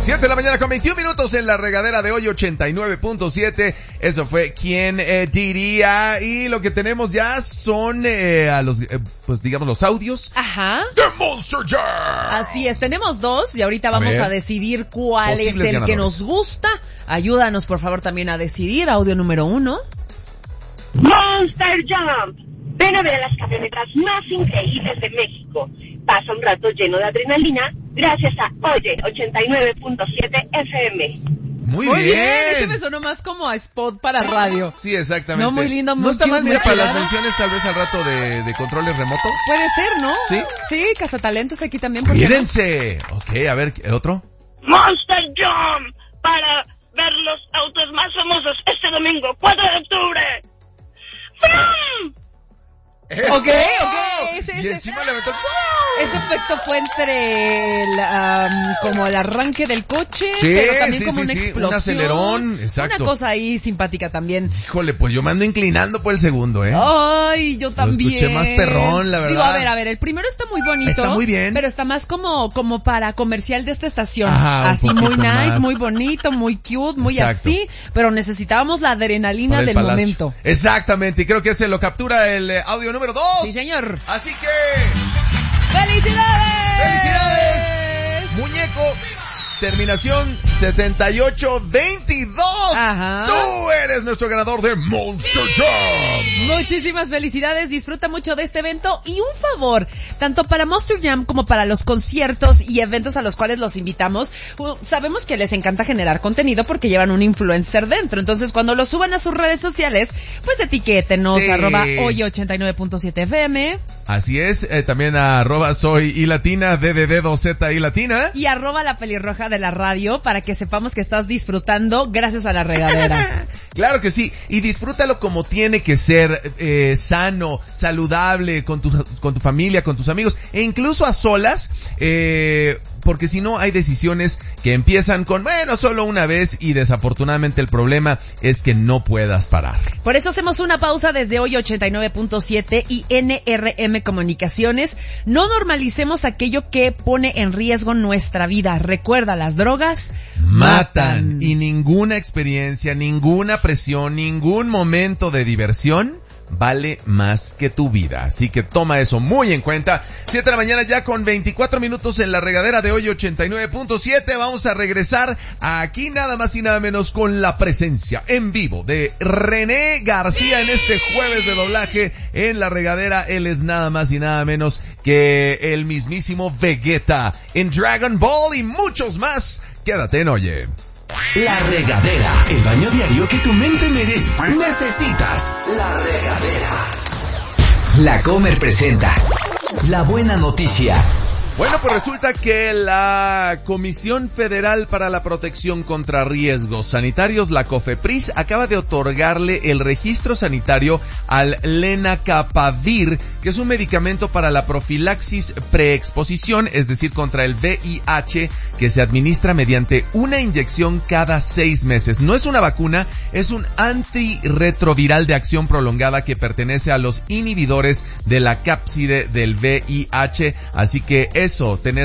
7 de la mañana con 21 minutos en la regadera de hoy, 89.7. Eso fue ¿Quién diría? Y lo que tenemos ya son a los, pues digamos los audios. Ajá. The Monster Jam. Así es, tenemos dos y ahorita vamos a decidir cuál es el ganadores que nos gusta. Ayúdanos por favor también a decidir. Audio número 1. Monster Jump. Ven a ver a las camionetas más increíbles de México. Pasa un rato lleno de adrenalina gracias a Oye 89.7 FM. Muy bien. Este me sonó más como a spot para radio. Sí, exactamente. No, muy lindo. No está mal, muy mira, para las cuidado. menciones tal vez al rato de controles remoto. Puede ser, ¿no? Sí. Sí, cazatalentos aquí también. ¿Por qué no? Cuídense. Ok, a ver, ¿el otro? Monster Jump. Para ver los autos más famosos este domingo, 4 de octubre. ¡Frum! ¡Eso! Ok. Y encima le aventó... Ese efecto fue entre como el arranque del coche, Sí, pero también sí, como sí, una sí, explosión. un acelerón, exacto. Una cosa ahí simpática también. Híjole, pues yo me ando inclinando por el segundo, Ay, yo también. Lo escuché más perrón, la verdad. Digo, a ver, el primero está muy bonito. Está muy bien. Pero está más como para comercial de esta estación. Ajá, así un muy poquito nice, más. muy bonito, muy cute, muy Exacto. así. Pero necesitábamos la adrenalina Para el del palacio. momento. Exactamente, y creo que ese lo captura el audio número 2. Sí, señor. Así que... ¡Felicidades! ¡Felicidades! Muñeco, terminación 7822. Ajá. Tú eres nuestro ganador de Monster Jam. Muchísimas felicidades, disfruta mucho de este evento y un favor, tanto para Monster Jam como para los conciertos y eventos a los cuales los invitamos, sabemos que les encanta generar contenido porque llevan un influencer dentro, entonces cuando lo suban a sus redes sociales, pues etiquétenos, Sí. @hoy89.7fm Así es, también @soy y latina, DDD2Z y latina. y @la pelirroja de la radio para que sepamos que estás disfrutando gracias a la regadera. Claro que sí, y disfrútalo como tiene que ser, sano, saludable, con tu familia, con tus amigos, e incluso a solas, porque si no hay decisiones que empiezan con, bueno, solo una vez y desafortunadamente el problema es que no puedas parar. Por eso hacemos una pausa desde hoy 89.7 y NRM Comunicaciones. No normalicemos aquello que pone en riesgo nuestra vida. Recuerda, las drogas Matan. Y ninguna experiencia, ninguna presión, ningún momento de diversión vale más que tu vida. Así que toma eso muy en cuenta. 7 de la mañana ya con 24 minutos en la regadera de hoy 89.7. Vamos a regresar aquí nada más y nada menos con la presencia en vivo de René García en este jueves de doblaje en la regadera. Él es nada más y nada menos que el mismísimo Vegeta en Dragon Ball y muchos más. Quédate en Oye. La regadera, el baño diario que tu mente merece. Necesitas La Regadera. La Comer presenta la buena noticia. Bueno, pues resulta que la Comisión Federal para la Protección contra Riesgos Sanitarios, la COFEPRIS, acaba de otorgarle el registro sanitario al lenacapavir, que es un medicamento para la profilaxis preexposición, es decir, contra el VIH, que se administra mediante una inyección cada 6 meses. No es una vacuna, es un antirretroviral de acción prolongada que pertenece a los inhibidores de la cápside del VIH, así que tener